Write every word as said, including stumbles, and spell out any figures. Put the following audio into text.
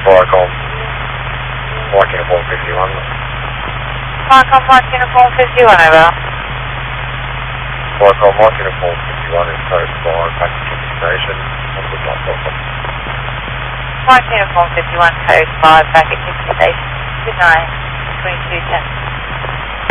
Viacom, Mike Uniform fifty-one. Viacom, Mike Uniform fifty-one, over. Viacom, Mike Uniform fifty-one is code five, back to Kingston Station, on the block bottom. Mike Uniform fifty-one, code five, back at Kingston Station. Good night, twenty-two ten.